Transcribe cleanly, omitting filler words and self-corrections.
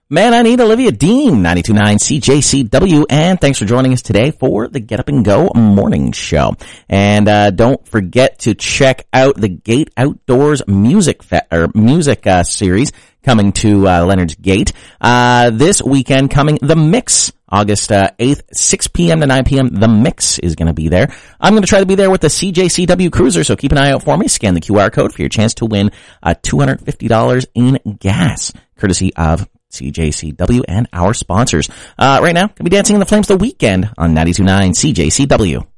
Man, I Need Olivia Dean, 92.9 CJCW, and thanks for joining us today for the Get Up and Go morning show. And don't forget to check out the Gate Outdoors music series coming to Leonard's Gate this weekend. Coming The Mix, August 8th, 6 p.m. to 9 p.m. The Mix is going to be there. I'm going to try to be there with the CJCW Cruiser, so keep an eye out for me. Scan the QR code for your chance to win $250 in gas, courtesy of CJCW and our sponsors. Right now, gonna be Dancing in the Flames The Weekend on 92.9 CJCW.